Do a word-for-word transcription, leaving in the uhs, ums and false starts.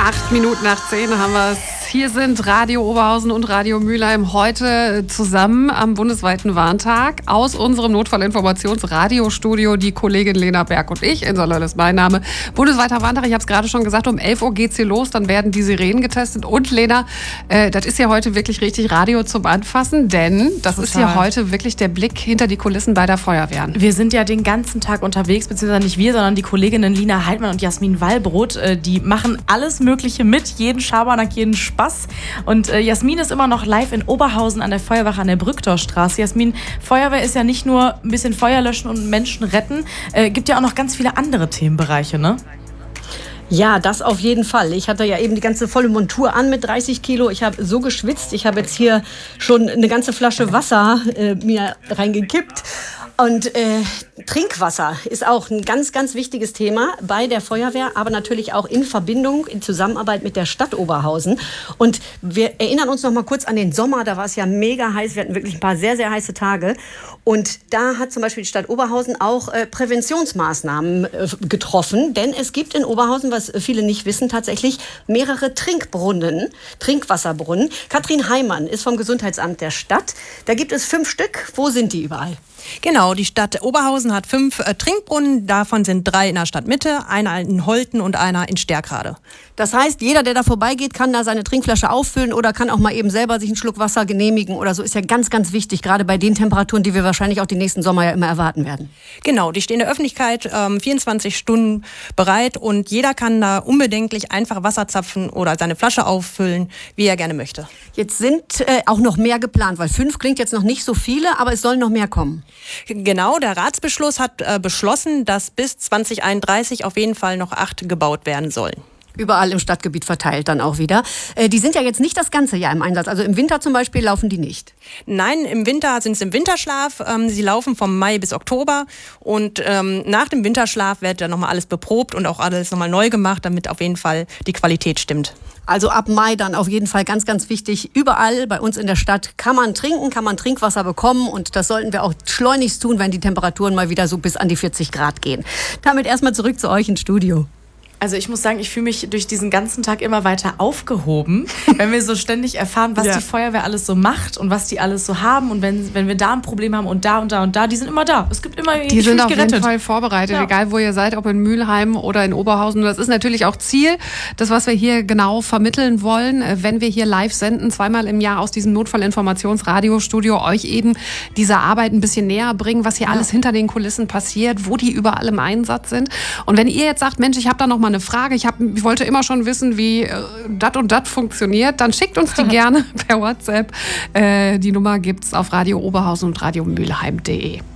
Acht Minuten nach zehn haben wir es. Hier sind Radio Oberhausen und Radio Mülheim heute zusammen am bundesweiten Warntag. Aus unserem Notfallinformationsradiostudio die Kollegin Lena Berg und ich. Insa Löll ist mein Name. Bundesweiter Warntag, ich habe es gerade schon gesagt, um elf Uhr geht's hier los. Dann werden die Sirenen getestet. Und Lena, äh, das ist ja heute wirklich richtig Radio zum Anfassen, denn das Total. ist ja heute wirklich der Blick hinter die Kulissen bei der Feuerwehr. Wir sind ja den ganzen Tag unterwegs, beziehungsweise nicht wir, sondern die Kolleginnen Lina Heidmann und Jasmin Wallbrot. Äh, die machen alles Mögliche mit, jeden Schabernack, jeden Spaß. Und äh, Jasmin ist immer noch live in Oberhausen an der Feuerwache an der Brückdorfstraße. Jasmin, Feuerwehr ist ja nicht nur ein bisschen Feuer löschen und Menschen retten, äh, gibt ja auch noch ganz viele andere Themenbereiche, ne? Ja, das auf jeden Fall. Ich hatte ja eben die ganze volle Montur an mit dreißig Kilo. Ich habe so geschwitzt. Ich habe jetzt hier schon eine ganze Flasche Wasser äh, mir reingekippt. Und äh, Trinkwasser ist auch ein ganz, ganz wichtiges Thema bei der Feuerwehr, aber natürlich auch in Verbindung, in Zusammenarbeit mit der Stadt Oberhausen. Und wir erinnern uns noch mal kurz an den Sommer, da war es ja mega heiß, wir hatten wirklich ein paar sehr, sehr heiße Tage. Und da hat zum Beispiel die Stadt Oberhausen auch äh, Präventionsmaßnahmen äh, getroffen, denn es gibt in Oberhausen, was viele nicht wissen, tatsächlich mehrere Trinkbrunnen, Trinkwasserbrunnen. Katrin Heimann ist vom Gesundheitsamt der Stadt. Da gibt es fünf Stück. Wo sind die überall? Genau, die Stadt Oberhausen hat fünf äh, Trinkbrunnen, davon sind drei in der Stadtmitte, einer in Holten und einer in Stärkrade. Das heißt, jeder, der da vorbeigeht, kann da seine Trinkflasche auffüllen oder kann auch mal eben selber sich einen Schluck Wasser genehmigen oder so. Ist ja ganz, ganz wichtig, gerade bei den Temperaturen, die wir wahrscheinlich auch die nächsten Sommer ja immer erwarten werden. Genau, die stehen in der Öffentlichkeit ähm, vierundzwanzig Stunden bereit und jeder kann da unbedenklich einfach Wasser zapfen oder seine Flasche auffüllen, wie er gerne möchte. Jetzt sind äh, auch noch mehr geplant, weil fünf klingt jetzt noch nicht so viele, aber es sollen noch mehr kommen. Genau, der Ratsbeschluss hat äh, beschlossen, dass bis zwanzig einunddreißig auf jeden Fall noch acht gebaut werden sollen. Überall im Stadtgebiet verteilt dann auch wieder. Äh, die sind ja jetzt nicht das ganze Jahr im Einsatz. Also im Winter zum Beispiel laufen die nicht. Nein, im Winter sind sie im Winterschlaf. Ähm, sie laufen vom Mai bis Oktober. Und ähm, nach dem Winterschlaf wird dann nochmal alles beprobt und auch alles nochmal neu gemacht, damit auf jeden Fall die Qualität stimmt. Also ab Mai dann auf jeden Fall ganz, ganz wichtig. Überall bei uns in der Stadt kann man trinken, kann man Trinkwasser bekommen. Und das sollten wir auch schleunigst tun, wenn die Temperaturen mal wieder so bis an die vierzig Grad gehen. Damit erstmal zurück zu euch ins Studio. Also ich muss sagen, ich fühle mich durch diesen ganzen Tag immer weiter aufgehoben, wenn wir so ständig erfahren, was ja. die Feuerwehr alles so macht und was die alles so haben. Und wenn, wenn wir da ein Problem haben und da und da und da, die sind immer da. Es gibt immer Die sind auf gerettet. jeden Fall vorbereitet, ja. egal wo ihr seid, ob in Mülheim oder in Oberhausen. Das ist natürlich auch Ziel, das, was wir hier genau vermitteln wollen, wenn wir hier live senden, zweimal im Jahr aus diesem Notfallinformationsradiostudio, euch eben diese Arbeit ein bisschen näher bringen, was hier ja. alles hinter den Kulissen passiert, wo die überall im Einsatz sind. Und wenn ihr jetzt sagt, Mensch, ich habe da noch mal eine Frage. Ich, hab, ich wollte immer schon wissen, wie äh, dat und dat funktioniert. Dann schickt uns die gerne per WhatsApp. Äh, die Nummer gibt's auf Radio Oberhausen und radio mülheim punkt de.